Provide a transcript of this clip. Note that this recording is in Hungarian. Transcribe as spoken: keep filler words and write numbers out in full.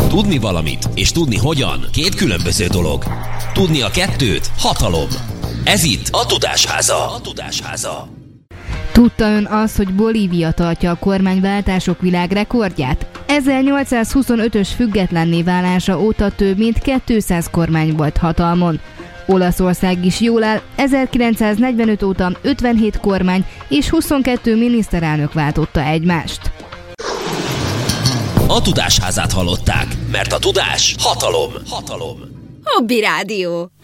Tudni valamit és tudni hogyan két különböző dolog. Tudni a kettőt hatalom. Ez itt a Tudásháza. A Tudásháza. Tudta ön az, hogy Bolívia tartja a kormányváltások világrekordját? ezernyolcszázhuszonötös függetlenné válása óta több mint kétszáz kormány volt hatalmon. Olaszország is jól áll, ezerkilencszáznegyvenöt óta ötvenhét kormány és huszonkettő miniszterelnök váltotta egymást. A Tudásházát hallották, mert a tudás hatalom. Hatalom. Hobby Rádió.